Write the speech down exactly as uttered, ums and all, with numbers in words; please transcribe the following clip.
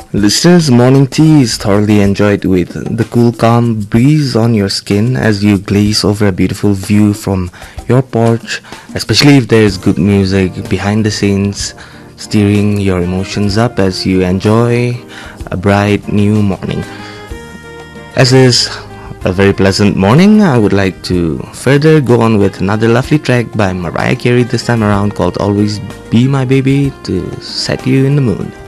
Listeners, morning tea is thoroughly enjoyed with the cool, calm breeze on your skin as you glaze over a beautiful view from your porch, especially if there is good music behind the scenes, steering your emotions up as you enjoy a bright new morning. As is a very pleasant morning, I would like to further go on with another lovely track by Mariah Carey this time around called Always Be My Baby to set you in the mood.